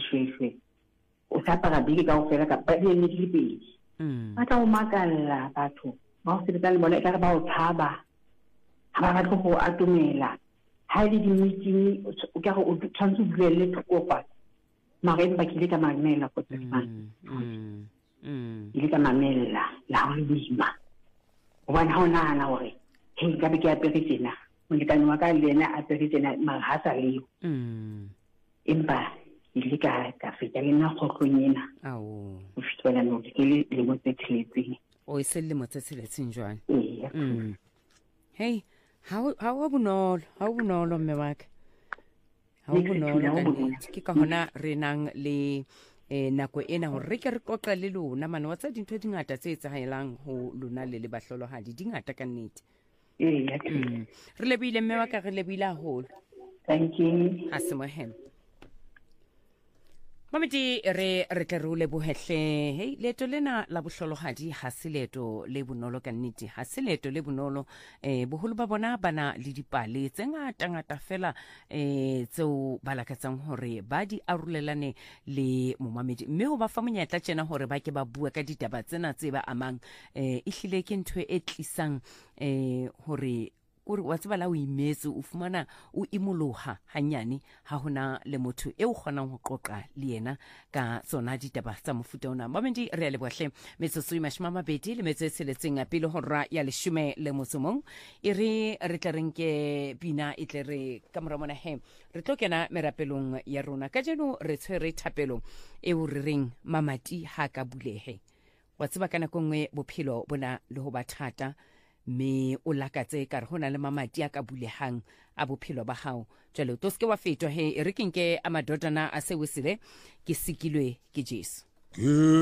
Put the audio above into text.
shweshwe o sa apara beke ka ofela ka ba di le pedi ba tla o makalla batho ba o sebetsa le bona e ka re ba o tshaba ha ba batla go atumela ha le di meeting o ka go tshwantse o buelle tlhokopa mara ba kile ka mamela go tsena ile ka mamela la ho buima o bona ha ona na hore he ka be ke apere tsena mo lekane wa ka le ena a apere tsena mara ha sa leo empa ile ka feta le nna khotlonyena o fitela no ke le mo tsetseletseng o ise le mo tsetseletseng jwana ee hey ha o bonolo mme wa ka ha o bonolo ke ka hona re nang le nako ena hore re ke re qoqa le lona mane wa tsa dintho dingata tse etsahaelang ho lona le bahlolohadi dingata ka nnete re lebile mme wa ka re lebile haholo thank you ha se mohelo Mamedi re tle re o lebohehle hey leto lena la bohlolohadi ha se leto le bonolo ka nnete ha se leto le bonolo boholo ba bona bana le dipale tse ngata fela tseo ba lakatsang hore ba di arolelane le momamedi mme ho ba fa monyetla tjena hore ba ke ba bua ka ditaba tsena tse ba amang ehlile ke ntho e tlisang hore wa tseba la o imetse o fumana o imoloha hanyane ha hona le motho e o kgonang ho qoqa le yena ka tsona ditaba tsa mofuta ona Mamedi re a lebohle metsotso e 20 le metse seletseng pele hora ya 10 le motsomong e re tle re nke pina e tle re ka mora mona he re tlo kena merapelong ya rona ka jeno re tshwere thapelo e o re reng mamati ha ka bulehe wa tseba kana kongwe bophelo bona le ho bathata me o lakatse ka re hona le mamati a ka bulehang a bophelo ba hao jalo to ske wa fetwa he re ke nke a madodana a se wesile ke sikilwe ke Jesu